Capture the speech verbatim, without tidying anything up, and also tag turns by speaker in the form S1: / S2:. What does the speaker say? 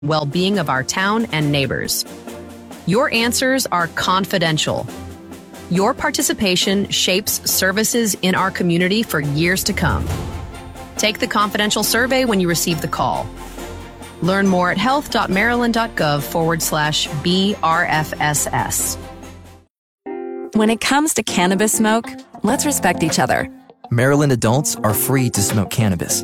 S1: well-being of our town and neighbors. Your answers are confidential. Your participation shapes services in our community for years to come. Take the confidential survey when you receive the call. Learn more at health.maryland.gov forward slash BRFSS.
S2: When it comes to cannabis smoke, let's respect each other.
S3: Maryland adults are free to smoke cannabis.